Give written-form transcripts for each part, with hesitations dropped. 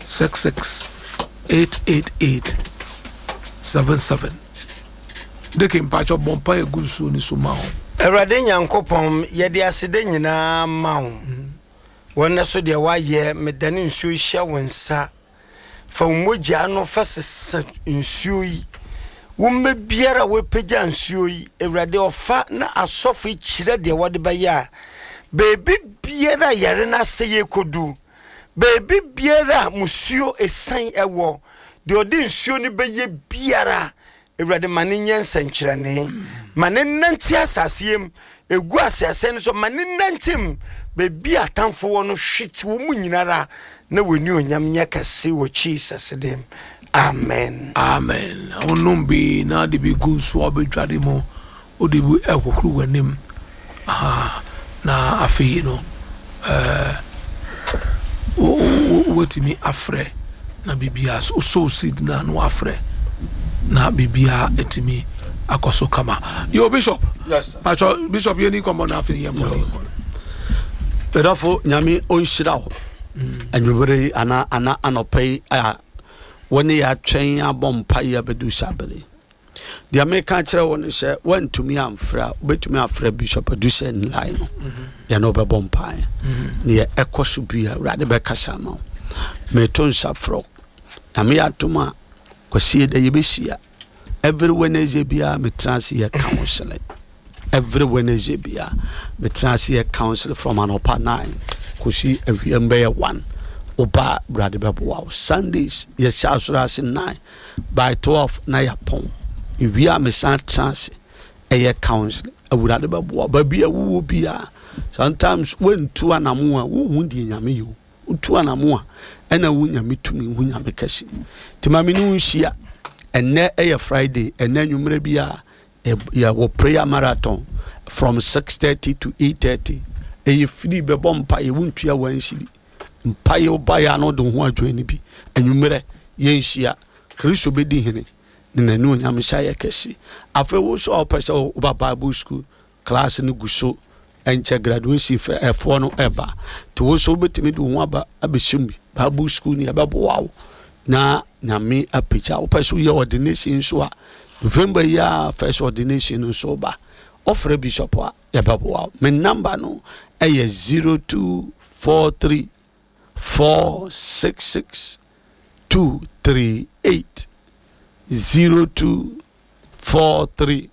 66-888-77. De ke mpacho bompa egusu ni so ma ho. Awurade Nyankopɔn yɛde asede nyinaa ma wo. Wonna so de waye medane nsuo hia wonsa. Fa mogya no fa sesa nsuo yi. Wo biara we pagya nsuo yi Awurade ofa na asɔfo kyire de wode bɛya. Baby biara yare na seye kodu. Baby biara musuo esan ewo. De odi nsuo ni bɛye biara. Awurade mane nyensa nkyerane. Mane nanti asasiem egu asase no so mane nantim baby atamfo wo no hwiti wo mu nyinara na woni onyam nya kase wo Jesus dem. Amen. Amen. Onombi na de bi gunso obedwade mo odibu ekokru wanim. Na afi no wetimi afre na bibia so seed na no afre na bibia etimi akoso kama. Yo Bishop. Yes sir. Pacho Bishop yeni komo na afi yem. Edafo nyame onhyira ho. Anwubere ana anopei a woni ya twen abompa ya bedu sabere. The American kire woni hye wantumi amfra obetumi afra Bishop Aduse nline no. Ya no be bompa. Ne ekoso bia Awurade be kasa ma. Me ton safro. Na me atoma kwasi da yebehia. Every Wednesday bia me transi counseling. Every Wednesday bia me transi counsel from anopa 9 kosi awiembe 1. Oba brade bebo. Sundays ye shasura 9 by 12 na yapon. Iwia me san transi eye counsel awurade bebo. Baby awu bia. Sometimes when two anamu wo hundi nyame yo. Two anamu ena wu nyame tumi wu nyame kesi. Timami nu nhia ene eye Friday ene nwumre bia ya wo prayer marathon from 6:30 to 8:30. Eye free be bompa ye wuntua wanshiri. Mpa ye obaya no do ho adwani bi. Enwumre ye nhia Kristo bedi hene. Ne nanu nyame sha ye kesi. Afa wo so opese oba Bible school class ni guso enche graduation for no eba. To wo so betimi do ho aba abeshim Bible school ni ababoawo. Na nyame apicha opeso ye ordination so a November ya first ordination so ba offer Bishop a yababo me number no eye 0243 466 238 0243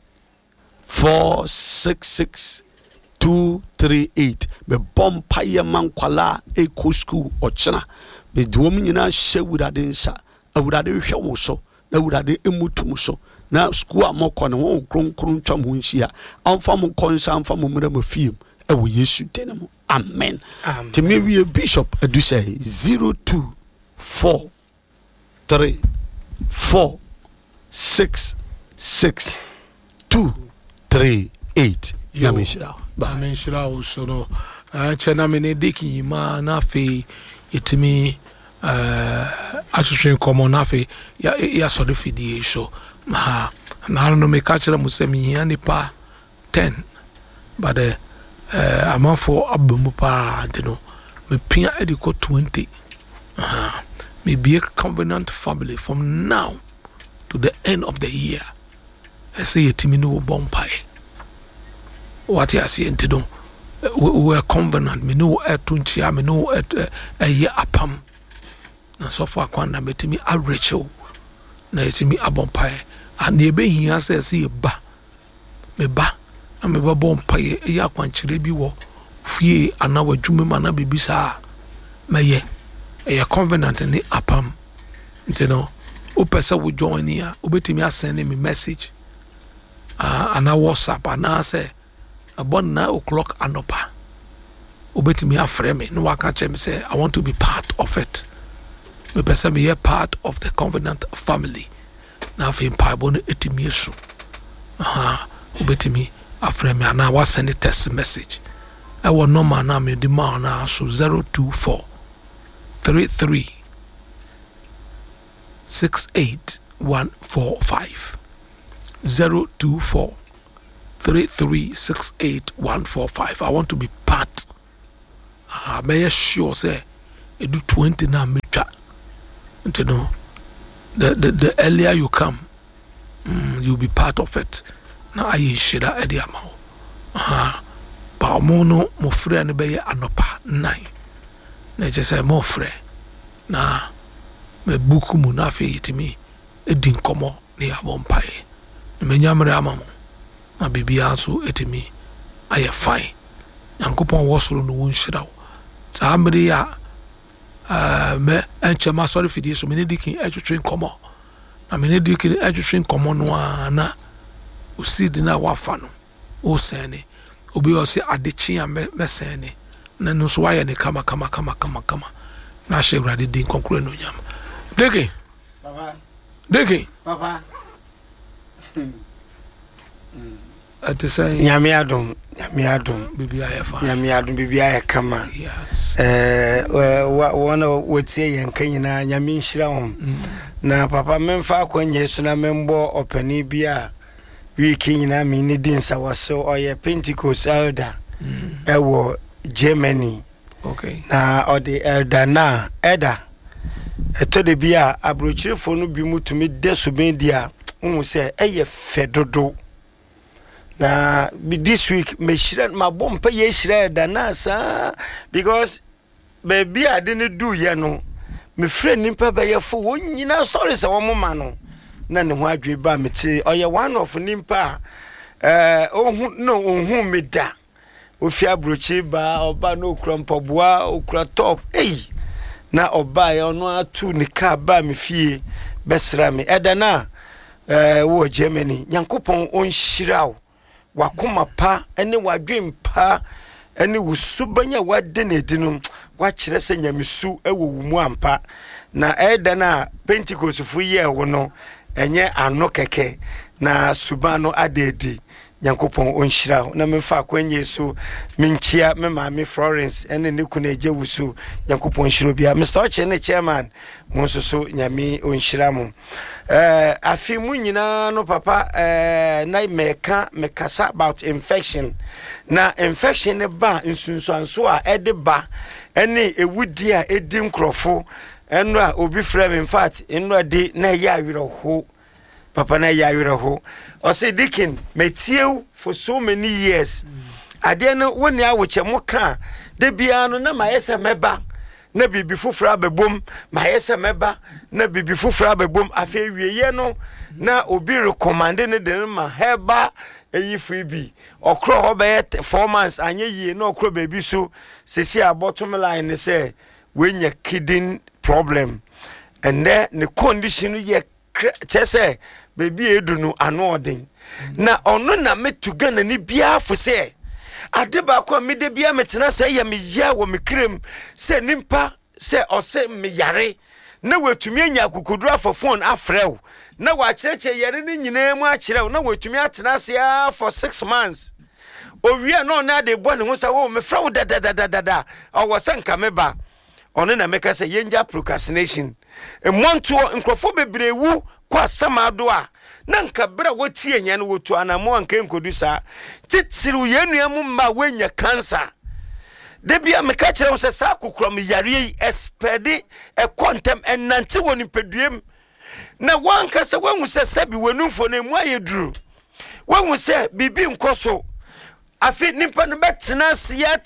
466 238 be bompa ye mankwala eco school ochena be duom nyina hye nsa awurade hwe wo so na awurade emutum so na school amokọ ne won kronkron twam ho nhia amfa mo konsa amfa mo mra mafiem ewo Yesu denemo. Amen. Timi wie Bishop Aduse 0243 466 238. Yamishira. Yamishira usoro chena menediki ma na fe itimi atwetwen komo na fe ya sori fidie so na no me ka kire musemi ya nipa 10 but amafo abamu pa antino me pia ediko 20 me be a covenant family from now to the end of the year. I say yetimi no bompai what you see entido we covenant me no etunchia me no ye apam na so far kwanda metimi arecho na yetimi abompai and ye be hia say ba me ba na me ba bompai ye akwankyere bi wo fie ana wadwuma ma na bibisa meye ye covenant ni apam ntino o pesa wo join here obetimi send me message ana WhatsApp ana say about 9 o'clock anopa obetimi afre me no waka chem say I want to be part of it. Me pesa me here part of the covenant family na fe mpaibo no etimi esu obetimi afre me ana wa send text message I will number na me di ma na so 024 33 68145 024 3368145. I want to be part. May sure say do 20 na mecha You know, the earlier you come, you'll be part of it. Na ayi shira edi amao. Ba omo no mo frɛ no bɛyɛ anopa 9. Na je say mo frɛ na me buku mu na afei yitimi edi nkomo ne abɔ mpae. Na me nyamre ama mo. Na bibia so etimi ayɛ fine. Nyankopɔn wɔsoro no wonhyira wo. Saa mmere ya me enchema sorry fidie so me ne dikin atwetwe nkomo. Na me ne dikin atwetwe nkomo no ana usidi na wafa no o sene obi o se adechi a mesene na no so waye ne kama na hye urade din konkure no nyam deke papa ate say nyame adom bibia ya fa nyame adom bibia ya kama yes wona wotie yen kanyina nyame nhira hom na papa memfa akwanye so na membo opani bia wiki nyina mi ni din sawaso oye Pentecost elder ewo Germany. Okay. Na ode elder na eto de bia abrochirefo no bi mutumi desuben dia hu se eye fedodo na this week me shira ma bompa ye shira elder na sa because baby ade ne do ye no me frɛ nimpa ba ye fo wonyina stories a wo moma no na ne ho adwe ba meti oye one of nimpa ohun me da ofi abrochi ba oba no okra mpaboa okra top na oba ya ono atu ne ka ba me fie besra me edana wo Germany Nyankopɔn onhyiraw wakoma pa ene wadwempa ene wusubanya wade ne dinum wakyerɛ sɛ nyamesu ewo wumu ampa na edana Pentecost fu ye wo no enye ano keke na subano adedi Nyankopɔn onhyira na memfa akwanye so menchia me maame Florence ene ne kuna eje wusu Nyankopɔn hyiro bia Mr. Oche ne chairman mo so nyame onhyira mo afi mu nyina no papa na mekasa about infection na infection ne ba nsunsuanso a ede ba ene ewudi a edi nkrofo eno a obi frɛ me in fact eno de na ya awirɛho papa na ya awirɛho o say dikin metiew for so many years ade no woni awoche mo ka de bia no na mayese meba na bibi fufura bebom mayese meba na bibi fufura bebom afi wieye no na obi recommend ne de ma heba eyi freebie okro ho be 4 months anye yie na okro baby so sesi abotom line ne say wenya kidney problem and then the condition ye chese baby edunu anoden na ono na metugana ni bia fo se ade ba kwa me de bia metena se ye me ya wo me krem se nimpa se ose me yare na watumi anya kokoduru afọ phone afrew na wa kyerɛkyerɛ yare ni nyina mu akyerɛw na watumi atena se for 6 months owie no na de bɔ ne ho sa wo me frew da owo se nka me ba ono na meka se yenja procrastination emonto nkrofo bebrewu kwa samado a na nka bra wotie nya no wotu anamo anka enkodu sa titiru yenuamu ma wenya cancer de bia meka kyerɛ wo se sa kokrom yare expedi e kontem enante woni peduem na wanka se wanhu se sabi wenumfo na mu ayeduru wanhu se bibi nkoso afi nimpa no betena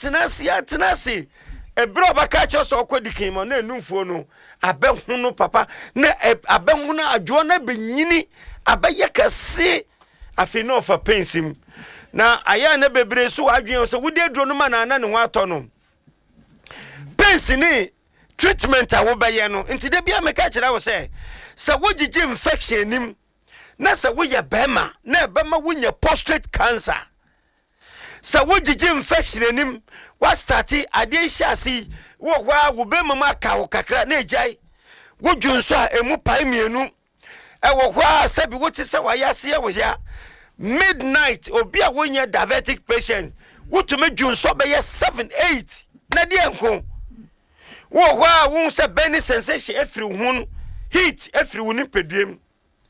se ebro baka cho so kwadikin mo na enumfo no abehu no papa na abehu na adwo na benyini abeye kase afi no fa pensim na aya na bebre so adwen so wode dro no ma na ne ho ato no pensini treatment a wo beye no nti de bia meka kira wo se wogigi infection nim na se wo ye bema na bema wo nya prostate cancer se wogigi infection nim wa starti ade hyasi wo hwa wo be mama ka wo kakra na ejai wo dwunso a emu pai mienu e wo hwa sabi wo ti se wa yase ye wo ya midnight obi a wonya diabetic patient wo to me dwunso be ye 7-8 na de enko wo hwa wo se beni sensation efiri hun heat efiri wo ni peduem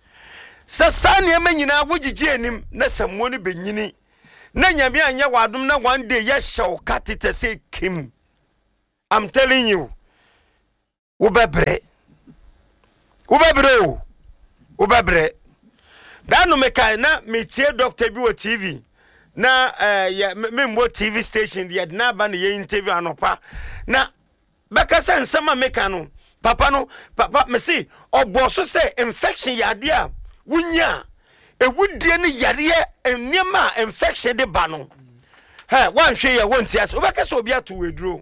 sasane emanyina wo gigi anim na sammo ni benyini na nyame anya wadum na one day ya show katete say kim. I'm telling you wo bebre Ubebre. That no make na me tie doctor bi o TV. Na me mo TV station dia na ba na ye interview anopa. Na baka se nsema meka no. Papa me see obo so say infection yade a wunya ewudie ne yare enema infection de ba no. One hwe ye wonti as obeka se obi ato weduro.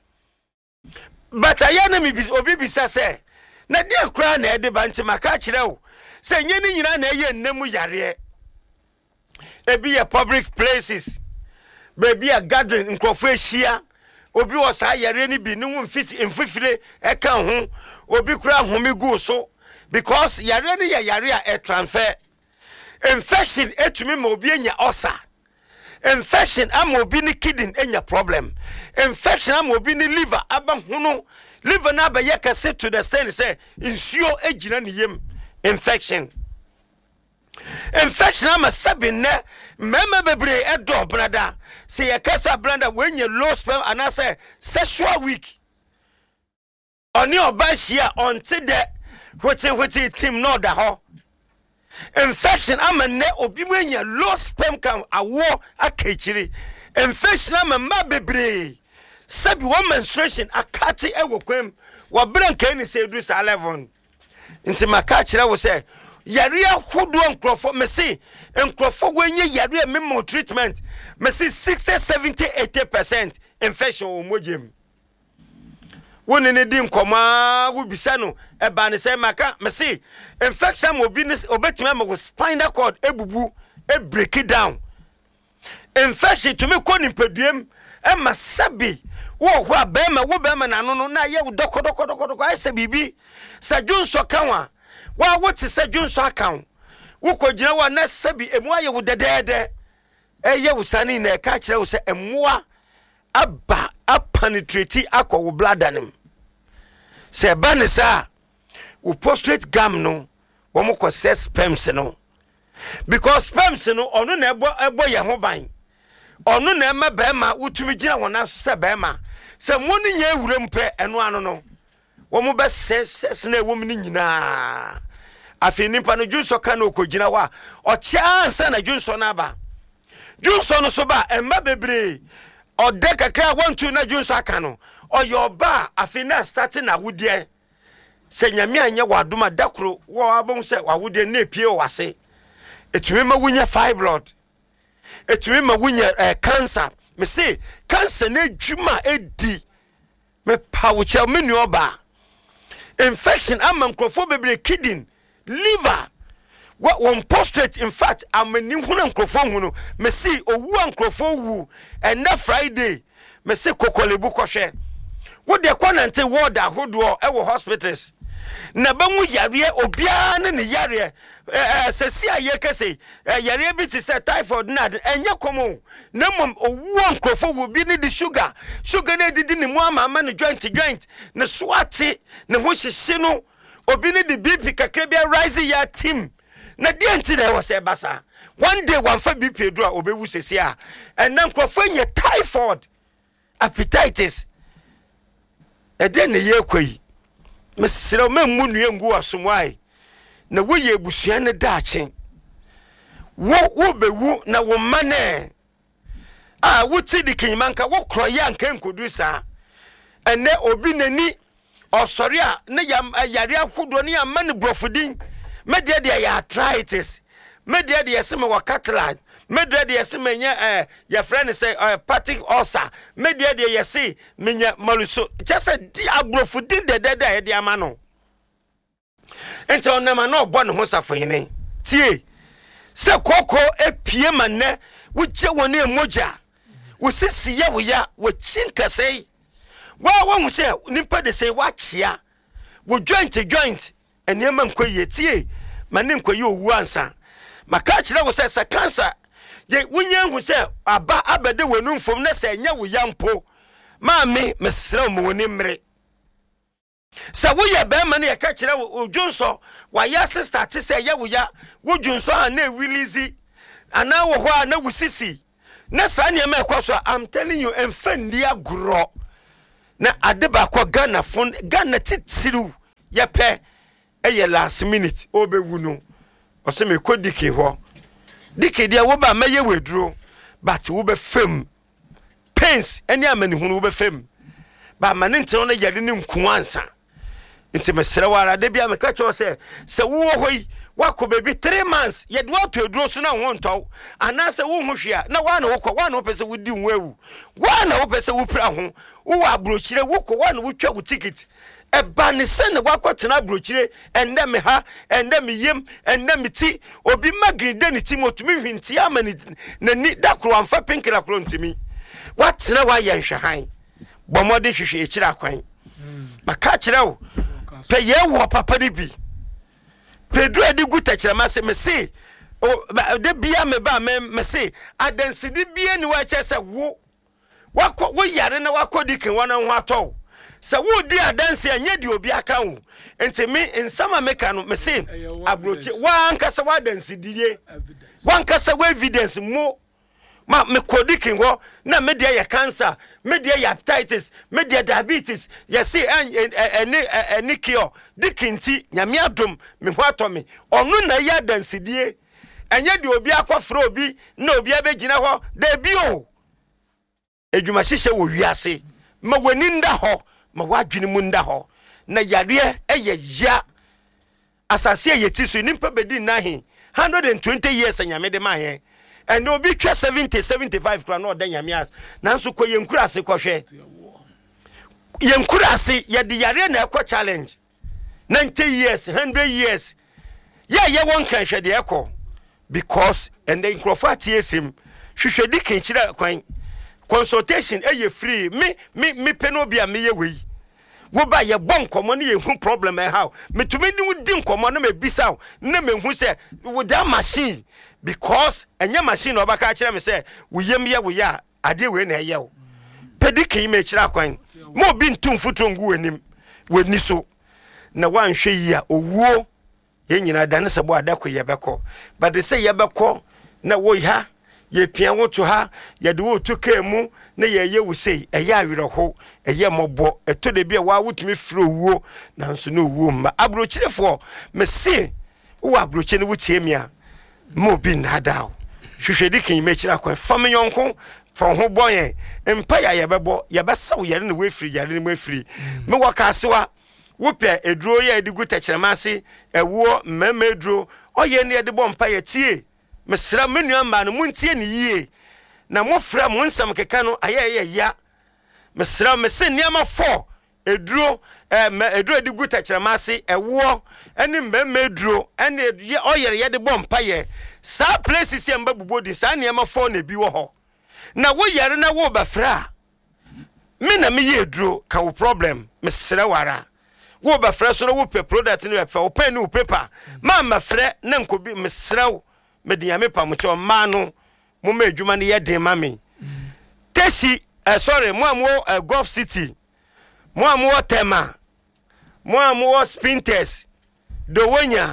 But ayana me obi bisa say na dia kra na e de ba nti maka kire wo say nye ni nyina na ye nnemu yare ebi ye public places baby a gathering nkofo ehia obi wo sa yare ni bi ni wo mfifire e kan ho obi kra home gu so because yare ni ye yare a transfer infection etumi ma obi enya ulcer infection am obi ni kidney enya problem infection am obi ni liver aba hunu liver na ba ye kase to the stand say insuo ejina ni yem infection am sabi ne mema bebre edo brada say ye kasa brada when you low sperm and I say sexual week oni oba hia onte de hwete team no da ho infection am ne obi mwenya low sperm can awo akechiri infection am ma bebre sabi one menstruation akati ewo kwem wa branka ni say do sa 11 nti maka kire wo say yare ahodo nkrofo me say nkrofo wenye yare memo treatment me say 60-70-80% infection o mojem woni ne di nkoma wo bisa no e ba ne say maka me say infection mo bi obetima me spinal cord ebubu e break it down infection to me ko ni peduem e masabi wo ho abema wo bema na no na ye dokodoko ai se bibi sa junso kanwa wa wo ti se junso akan wo ko gina wa na sabi emu aye wo dedede ye wo sani na ka kire wo se emoa aba penetrate akọ wo bladanim se ba ne sa wo prostate gam no wo mo ko se sperms no because sperms no ono na ebo ye ho ban ono na ema bema wotumi gina wona se bema se moni nya ewurem pe eno ano no wo mo be ses na ewo mni nyina afi nipa no junso ka na okogina wa o chance na junso na ba junso no so ba emma bebre o de kakra 1-2 na junso aka no o yo ba afi na starting na wudie se nyame anya wadoma dakro wo abon se wawudie na epie wase etumi ma wunya fibroid etumi ma wunya cancer me say cancer na dwuma edi me pawucha me nuoba infection am nkrofo bebre kidney liver what one prostate in fact am ni huna nkrofo hunu me see owu nkrofo wu and na Friday me see kokolebu kohwe wo de kwanante ward ahodo e wo hospitals na ba mu yare obia ne yare sesi aye kese yare bi ti say typhoid na enye komo na mom owu nkrofo wu bi ne di sugar na didi ni mu ama ne joint ne swati ne ho hyehye no obi ne di BP kakra bia rise ya team na die nti na wo say basa one day one fa BP do a obewu sesi a and na nkrofo nye typhoid hepatitis eden ne ye kwai mesiro memmu nue ngu asomwai na wo ye busua ne daachen wo bewu na wo mane wo ti dikinmanka wo kroye anka nkodu saa ene obi nani osori a ne yare akodo ne amane brofudin media de ya arthritis media de yeseme wa cataract media de yeseme nya ya friend say hepatic ulcer media de yesi menya maluso just di abrofudin de de amano enti onama na obo ne ho safo tie se koko epie manne wo je woni emoja wo sisi ye wo ya wo chinkasei wa hu se nimpa de sei wa chia wo joint enema nkoye tie mane nkoye owu ansa maka kire wo se cancer ye wunya hu se aba abede wonu mfom na se nya wo yampo maame mesra mo woni mre sa wo ye be ma na ye ka kire wo junso wa ya sister ti se ye wo ya wo junso ha na release ana wo ho na wo sisi na sa ne ma ekoso I'm telling you enfandi agro na adeba kwa Ghana titiru ye pe last minute obewu no ose me ko dike ho dike dia wo ba meye weduro but wo be fam pains any amani hunu wo be fam ba mane ntero na yade ne nku ansa nti mesere wara de bia me ka cho se wo hoi wako baby 3 months yede wo to eduro so na ho ntow ana se wo hu hwea na wa na wokọ wa na wo pese wo di nwewu wa na wo pese wo pra ho wo abrochire wokọ wa na wo twa wo ticket eba ne se ne wakọ tena abrochire ende me ha ende me yem ende me ti obi magride ne ti motumi hwinti amani nani dakro amfa pinkira kro ntimi watena wa ye nhwehan bomode hwehwe ekira kwan maka kire wo pe ye wo papa ni bi Pedro edi guta chirama se me se de bia me ba me se adansidi bia ni wa che se wo wakọ wo yare na wakọ dikin wana ho atọ se wo di adanse anye di obi aka wo enti me nsama meka no me se abroche wa ankasa wa dansidi wa ankasa wa evidence mo ma me kodikin ho na me dia ya cancer me dia ya hepatitis me dia diabetes ya see any cure dikinti nyame adom me ho atomi onu na ya dansidie enye de obi akofro obi na obi abegina ho da bi o edwuma hihye wo wiase ma wani nda ho ma wadwene mu nda ho na yare ya asase yetisu nimpa bedi nahi 120 years nyame de ma he and no be 70-75 kra no dan yamias nanso ko yenkurase kohwe yenkurase ye de yare na ekọ challenge 90 years 100 years ye won kan hwe de ekọ because and the crofati esim hwehwedi kan kira kwan consultation eye free me penobia me ye wei wo ba ye bon komo ne ye hu problem e how metumi ni wudi komo na me bisa na me hu se with that machine because enya machine obaka kire me se wo yem ye wo ya ade we na ye wo pedikin me kira kwan mo bi ntum futo ngu anim wani so na wan hwe yi a owuo ye nyina dane se bo adako ye beko but they say ye beko na wo ha ye pia wo to ha ye de wo to ka mu na ye wo sei eye awerho eye mobo eto de bia wa wutumi firo owuo na nso no owuo ma abrochirefo me se wo abrochi ne wutie mia mo bi nada hwehwedi kan me kira kwan fam yonko fon ho boyen empa ya ye bebo ye besaw yare ne we firi yare ne mo firi me wakasewa wo pe eduro ye edigu tekyeremase ewuo mmemme eduro oye ne de bom pa ye tie mesra menu amba no muntie ne yie na mo fra mo nsam keka no aye ya mesra mese niama 4 eduro eduro edigu tekyeremase ewuo ene mmemme eduro ene oyere ye de bom pa ye sa places ye mba bubodi sa niama 4 na bi wo ho na wo yare na wo ba fra me na me ye eduro ka wo problem mesra wara wo ba fra so no wo pe product no fa wo pen no paper ma fra na nkobi mesraw me de yame pa mo cho ma no mo ma adwuma ne ye den ma me teshi sorry mo am wo Gulf City mo am wo Tema mo am wo Spinters Dowonya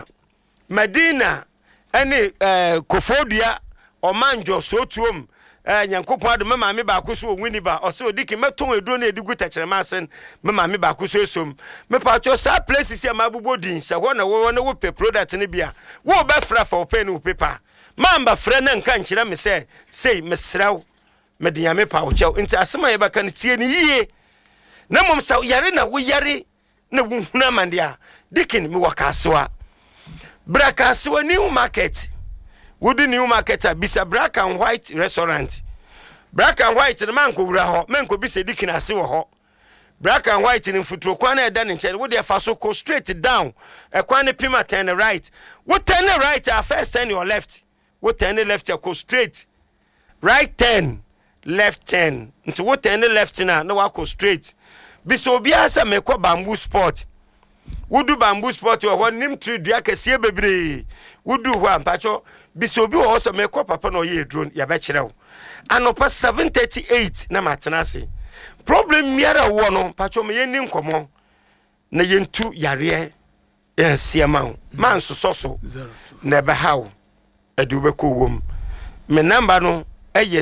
Medina ene Kofodua Omanjo Sotuom nyankopon ade mama me ba ko so onwini ba o se odiki meton eduro na edigu tekyerema asen mama me ba ko so esom me pa cho sa places ya mabubodin se ho na wo pe product ne bia wo ba fra for pen no paper mamba fra na nka nkyira me se sei mesraw me de yame pa wo chew nti asema ye baka ne tie ne yie na mom sa yare na wo yare na wo huna mandia dikin me wakasewa brakasewa new market Woody New Market bisa Black and White restaurant. Black and White the man ko wura ho, men ko bisa dikin ase wo ho. Black and White in futuro kwan na eda ne nche, wo de fa so go straight down. E kwan ne pima turn right. Wo turn right at first turn your left. Wo turn left go straight. Right turn, left turn. Nti wo turn left na wa go straight. Bisa obi asa me ko Bamboo Sport. Wudu Bamboo Sport wo nim tree dia kese bebre. Wudu ho ampacho bisobi wo so me ko papa no ye drone ya be kire wo anopa 7:38 na matenase problem miara wo no pacho me ye ni nkomo na yentu yare ensiema wo man soso na be hawo adu be ko wom me number no eye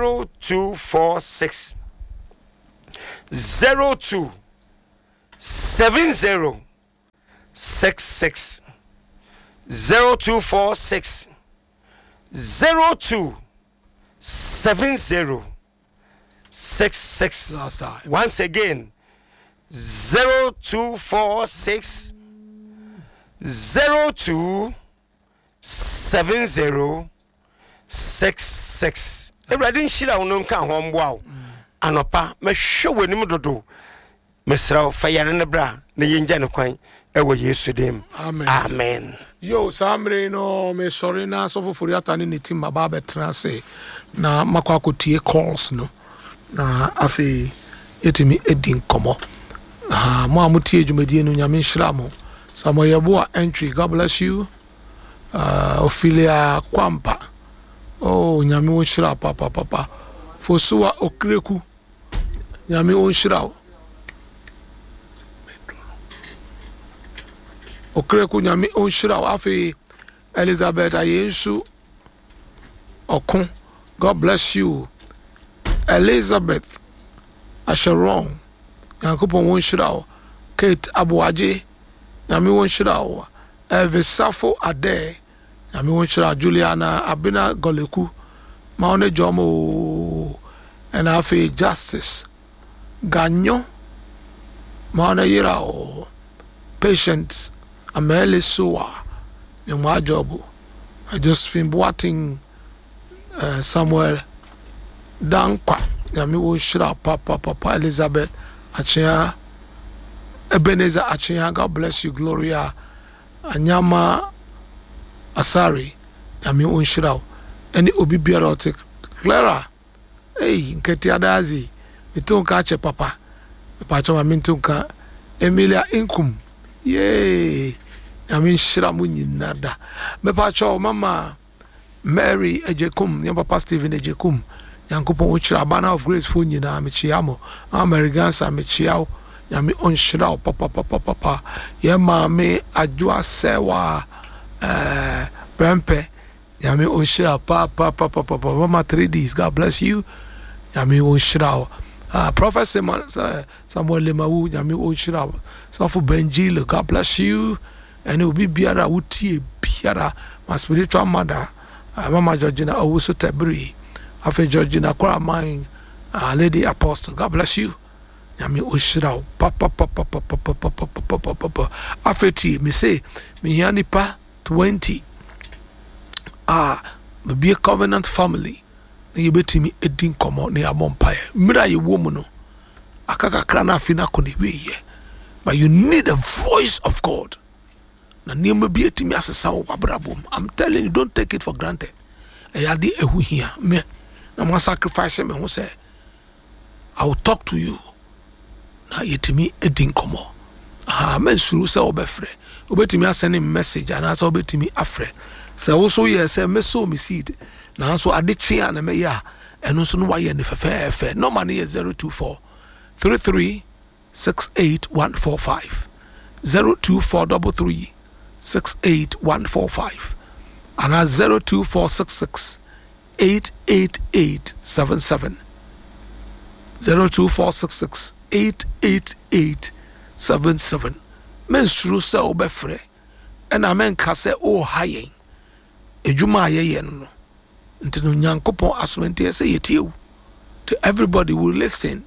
0246 02 70 66 0246 02 70 66. Last time. Once again, 0246 02 70 66. Everybody nshira wono nka ho mboa anopa mehwe w'anim dodo mesraw fayare ne bra na yenja ne kwan ewo Yesu dem. Amen. Yo samre no me sorry na so fofori atane ne team baba betra se na makwa akotie calls no na afi yetimi edin komo mo amutie dwumadie no nyame nhira mo samoyebo entry. God bless you. Ophelia Kwampa, oh nyame wo nhira papa Fosua Okreku nyame wo nhira Okreku nyame wo nhira afi Elizabeth Ayensu Okun. God bless you Elizabeth Asheron Yankopon wo nhira Kate Abuaje nyame wo nhira Visafo Ade nyame wo nhira Juliana Abina Goleku Maone Jomo and afi Justice Ganyo Maone Yirao Patience Ameli Suwa Nyamwa Jobu Josephine Boating Samuel Dankwa nyame wo nhira papa Elizabeth Achia Ebenezer Achia. God bless you. Gloria Anyama Asari nyame wo nhira ene obi biara ote Clara nketi adazi mitonka ache papa pacho ma mintonka Emilia Inkum nyame nhira mu nyinada me pacho mama Mary Ejekum nyam papa Stephen Ejekum Yankopon wo nhira Banner of Grace fo nyina me chiamo Americansa me chiao nyame onhyira papa ye ma me adwa sewa brempe nyame onhyira papa mama 3Ds. God bless you nyame onhyira Prophet Samuel Lemawu nyame onhyira so for Benjil. God bless you and it will be biara wutie biara my spiritual mother Mama Georgina Owusu Tebri afi Georgina Kwaraman Lady Apostle. God bless you nyame onhyira papa afeti me say me hia nipa 20 me be a covenant family na yebetimi edin komo na yabompae mira ye wo mu no akakakra na afi na konewe ye but you need a voice of God na niam be etimi asesa wo abrabom. I'm telling you, don't take it for granted. Eyade ehu hia me na mo sacrifice me ho say I will talk to you na yetimi edin komo men suru se obefre obetimi asend message and asa obetimi afre se wo so ye se me so me seed na so ade twe na me ya eno so no wa ye ne fefe no man ye 024 33 68145 02433 68145 and 02466 88877 02466 88877 menstru se obefre ena men ka se o hayen ejuma ayeye no ntino nyankopon asomenti se yetiu to everybody will listen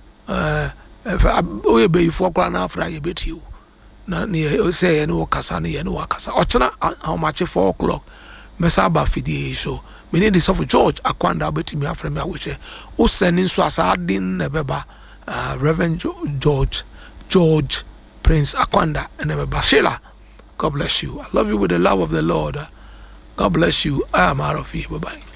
o be ifo kwa na afra ye betiu na ne se ye no kasa ne ye no kasa ochena how much 4 o'clock mesa ba fidie so me need the of George Akwanda betimi afra me aweche o sending so asa din ne beba Reverend George Prince Akwanda and Bashila. God bless you. I love you with the love of the Lord. God bless you. I am out of here. Bye-bye.